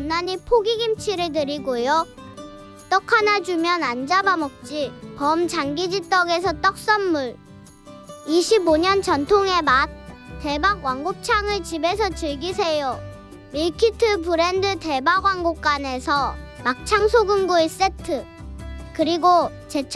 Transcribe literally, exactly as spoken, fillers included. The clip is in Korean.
못난이 포기김치를 드리고요. 떡 하나 주면 안 잡아먹지. 범 장기지 떡에서 떡 선물. 이십오 년 전통의 맛. 대박 왕곱창을 집에서 즐기세요. 밀키트 브랜드 대박 왕곱간에서 막창 소금구이 세트. 그리고 제철